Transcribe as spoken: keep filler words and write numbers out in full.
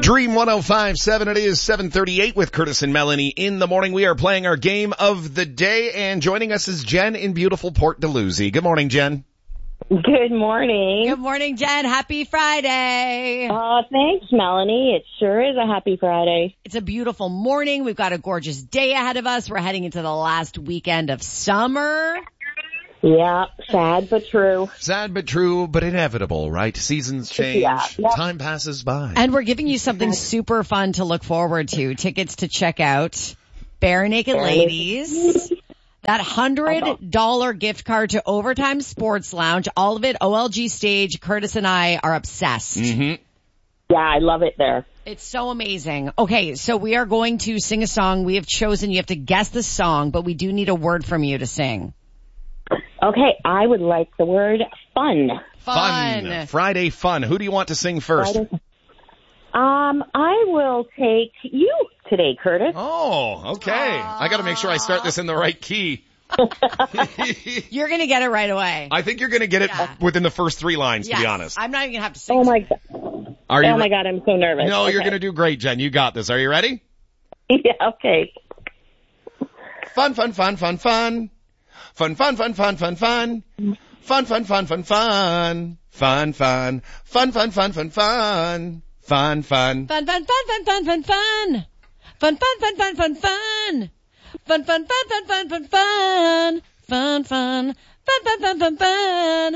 Dream one oh five point seven, it is seven thirty-eight with Curtis and Melanie in the morning. We are playing our game of the day, and joining us is Jen in beautiful Port Dalhousie. Good morning, Jen. Good morning. Good morning, Jen. Happy Friday. Oh, thanks, Melanie. It sure is a happy Friday. It's a beautiful morning. We've got a gorgeous day ahead of us. We're heading into the last weekend of summer. Yeah, sad but true. Sad but true, but inevitable, right? Seasons change. Yeah, yep. Time passes by. And we're giving you something super fun to look forward to. Tickets to check out Bare Naked Ladies. That one hundred dollars gift card to Overtime Sports Lounge. All of it O L G stage. Curtis and I are obsessed. Mm-hmm. Yeah, I love it there. It's so amazing. Okay, so we are going to sing a song. We have chosen, you have to guess the song, but we do need a word from you to sing. Okay, I would like the word fun. Fun. Fun. Friday fun. Who do you want to sing first? Friday. Um, I will take you today, Curtis. Oh, okay. Aww. I got to make sure I start this in the right key. You're going to get it right away. I think you're going to get it Yeah. within the first three lines, Yes. to be honest. I'm not even going to have to sing. Oh my god. Are you Oh my re- god, I'm so nervous. No, okay. you're going to do great, Jen. You got this. Are you ready? Yeah, okay. Fun, fun, fun, fun, fun. Fun, fun, fun, fun, fun, fun. Fun, fun, fun, fun, fun. Fun, fun. Fun, fun, fun, fun, fun. Fun, fun. Fun, fun, fun, fun, fun, fun, fun. Fun, fun, fun, fun, fun, fun. Fun, fun, fun, fun, fun, fun, fun. Fun, fun. Fun, fun, fun, fun, fun.